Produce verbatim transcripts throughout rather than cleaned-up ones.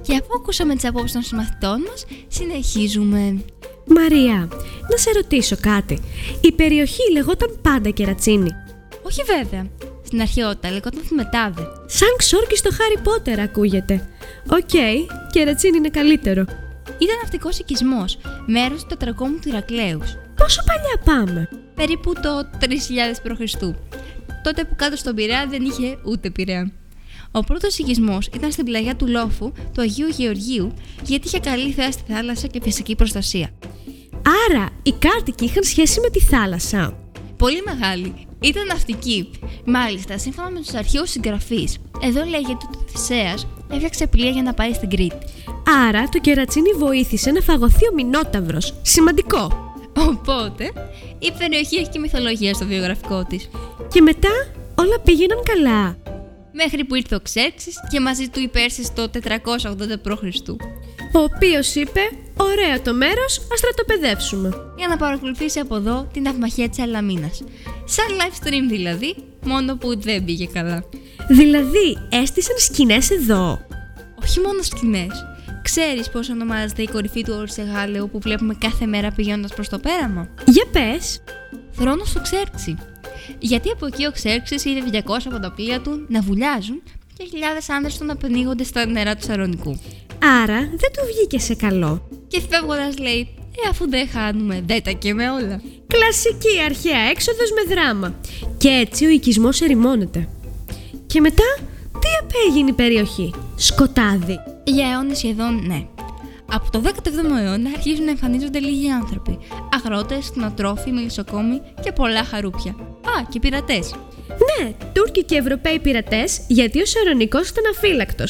Και αφού ακούσαμε τις απόψεις των συμμαθητών μας, συνεχίζουμε. Μαρία, να σε ρωτήσω κάτι. Η περιοχή λεγόταν πάντα Κερατσίνη? Όχι βέβαια. Στην αρχαιότητα λεγόταν Θημετάδε. Σαν Ξόρκι στο Χάρι Πότερ ακούγεται. Οκ, okay, Κερατσίνη είναι καλύτερο. Ήταν ναυτικός οικισμός, μέρος του τετρακόμου του Ηρακλέους. Πόσο παλιά πάμε? Περίπου το τρεις χιλιάδες π.Χ. Τότε που κάτω στον Πειραιά δεν είχε ούτε Πειραιά. Ο πρώτος οικισμός ήταν στην πλαγιά του Λόφου, του Αγίου Γεωργίου, γιατί είχε καλή θέα στη θάλασσα και φυσική προστασία. Άρα, οι κάτοικοι είχαν σχέση με τη θάλασσα? Πολύ μεγάλη. Ήταν ναυτική. Μάλιστα, σύμφωνα με τους αρχαίους συγγραφείς, εδώ λέγεται ότι ο Θησέας έφτιαξε πλοία για να πάει στην Κρήτη. Άρα, το Κερατσίνη βοήθησε να φαγωθεί ο Μινόταυρος. Σημαντικό. Οπότε, η περιοχή έχει και μυθολογία στο βιογραφικό της. Και μετά, όλα πήγαιναν καλά. Μέχρι που ήρθε ο Ξέρξης και μαζί του οι Πέρσες το τετρακόσια ογδόντα π.Χ. Ο οποίος είπε, ωραίο το μέρος, ας στρατοπεδεύσουμε. Για να παρακολουθήσει από εδώ την ναυμαχία της Αλαμίνας. Σαν live stream δηλαδή, μόνο που δεν πήγε καλά. Δηλαδή, έστησαν σκηνές εδώ? Όχι μόνο σκηνές. Ξέρεις πώς ονομάζεται η κορυφή του Ορσεγάλεου που βλέπουμε κάθε μέρα πηγαίνοντας προς το πέραμα? Για πες. Θρόνος του Ξέρξη. Γιατί από εκεί ο Ξέρξης είδε διακόσια από τα πλοία του να βουλιάζουν και χιλιάδες άνδρες του να πνίγονται στα νερά του Σαρονικού. Άρα δεν του βγήκε σε καλό. Και φεύγοντας λέει, ε, αφού δεν χάνουμε, δεν τα καίμε όλα. Κλασική αρχαία έξοδος με δράμα. Και έτσι ο οικισμός ερημώνεται. Και μετά, τι απέγινε η περιοχή? Σκοτάδι. Για αιώνες σχεδόν ναι. Από το δέκατο έβδομο αιώνα αρχίζουν να εμφανίζονται λίγοι άνθρωποι. Αγρότες, κτηνοτρόφοι, μελισσοκόμοι και πολλά χαρούπια. Α, και πειρατές. Ναι, Τούρκοι και Ευρωπαίοι πειρατές, γιατί ο Σαρονικός ήταν αφύλακτος.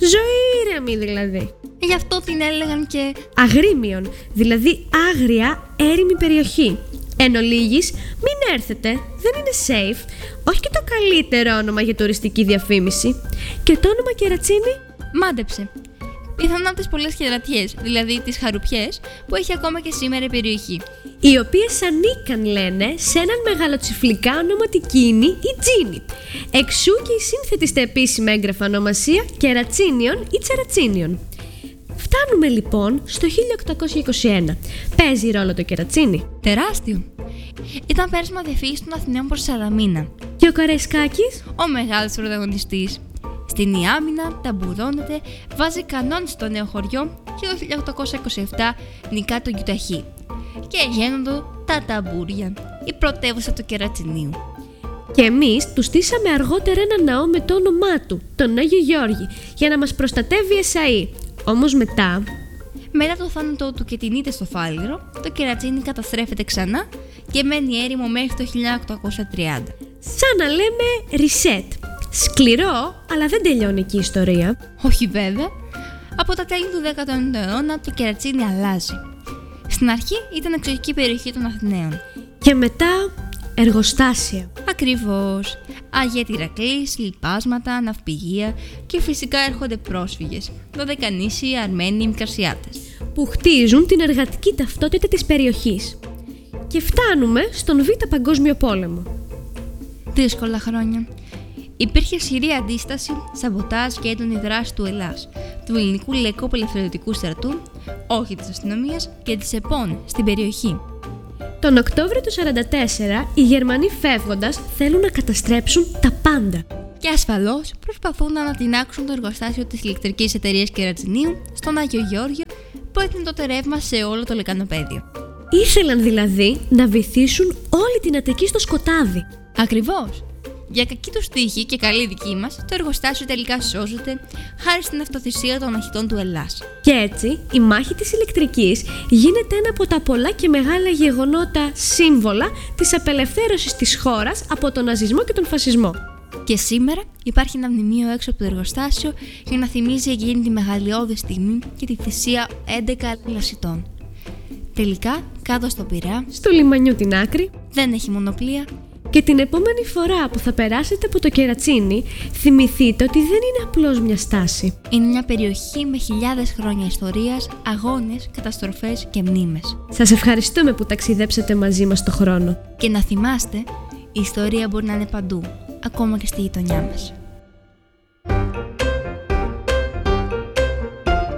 Ζωήρεμη δηλαδή. Γι' αυτό την έλεγαν και Αγρίμιον, δηλαδή άγρια έρημη περιοχή. Εν ολίγης, μην έρθετε, δεν είναι safe. Όχι και το καλύτερο όνομα για τουριστική διαφήμιση. Και το όνομα Κερατσίνη? Μάντεψε. Πιθανόν τις πολλές χερατιές, δηλαδή τις χαρουπιές, που έχει ακόμα και σήμερα η περιοχή. Οι οποίες ανήκαν, λένε, σε έναν μεγαλοτσιφλικά ονοματικίνη ή τζίνι. Εξού και η σύνθετη στα επίσημα έγγραφα ονομασία Κερατσίνιον ή Τσερατσίνιον. Φτάνουμε λοιπόν στο χίλια οκτακόσια είκοσι ένα. Παίζει ρόλο το Κερατσίνη? Τεράστιο. Ήταν πέρασμα διαφύγης των Αθηναίων προς Σαλαμίνα. Και ο Καραϊσκάκης? Ο μεγάλος πρωταγωνιστής. Στην Ιάμινα ταμπουδώνεται, βάζει κανόνες στο νέο χωριό και το χίλια οκτακόσια είκοσι επτά νικά τον Κιουταχή. Και γίνονται τα ταμπούρια, η πρωτεύουσα του Κερατσινίου. Και εμείς του στήσαμε αργότερα ένα ναό με το όνομά του, τον Άγιο Γιώργη, για να μας προστατεύει εσαΐ. Όμως μετά... Μετά το θάνατό του και την ήττα στο Φάληρο, το Κερατσίνι καταστρέφεται ξανά και μένει έρημο μέχρι το χίλια οκτακόσια τριάντα. Σαν να λέμε reset. Σκληρό, αλλά δεν τελειώνει εκεί η ιστορία. Όχι βέβαια. Από τα τέλη του δέκατου ένατου αιώνα το Κερατσίνι αλλάζει. Στην αρχή ήταν εξοχική περιοχή των Αθηναίων. Και μετά εργοστάσια. Ακριβώς. Αγία Ηρακλής, λιπάσματα, ναυπηγεία και φυσικά έρχονται πρόσφυγες. Δωδεκανήσιοι, Αρμένοι, Μικρασιάτες. Που χτίζουν την εργατική ταυτότητα της περιοχής. Και φτάνουμε στον Β' Παγκόσμιο Πόλεμο. Δύσκολα χρόνια. Υπήρχε ισχυρή αντίσταση, σαμποτάζ και έντονη δράση του Ελλάς, του Ελληνικού Λαϊκού Απελευθερωτικού Στρατού, όχι της αστυνομίας και της ΕΠΟΝ στην περιοχή. Τον Οκτώβριο του σαράντα τέσσερα, οι Γερμανοί φεύγοντας θέλουν να καταστρέψουν τα πάντα. Και ασφαλώς προσπαθούν να ανατινάξουν το εργοστάσιο της ηλεκτρικής εταιρείας Κερατσινίου στον Άγιο Γεώργιο, που έδινε τότε ρεύμα σε όλο το λεκανοπέδιο. Ήθελαν δηλαδή να βυθίσουν όλη την Αττική στο σκοτάδι. Ακριβώς. Για κακή του τύχη και καλή δική μας, το εργοστάσιο τελικά σώζεται χάρη στην αυτοθυσία των μαχητών του Ελλάς. Και έτσι, η μάχη της ηλεκτρικής γίνεται ένα από τα πολλά και μεγάλα γεγονότα σύμβολα της απελευθέρωσης της χώρας από τον ναζισμό και τον φασισμό. Και σήμερα υπάρχει ένα μνημείο έξω από το εργοστάσιο για να θυμίζει εκείνη τη μεγαλειώδη στιγμή και τη θυσία έντεκα λασιτών. Τελικά, κάτω στο Πειραιά, στο λιμανιού την άκρη, δεν έχει μονοπλία. Και την επόμενη φορά που θα περάσετε από το Κερατσίνι, θυμηθείτε ότι δεν είναι απλώς μια στάση. Είναι μια περιοχή με χιλιάδες χρόνια ιστορίας, αγώνες, καταστροφές και μνήμες. Σας ευχαριστούμε που ταξιδέψατε μαζί μας στο χρόνο. Και να θυμάστε, η ιστορία μπορεί να είναι παντού, ακόμα και στη γειτονιά μας.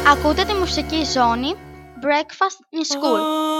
Ακούτε τη μουσική ζώνη Breakfast in School.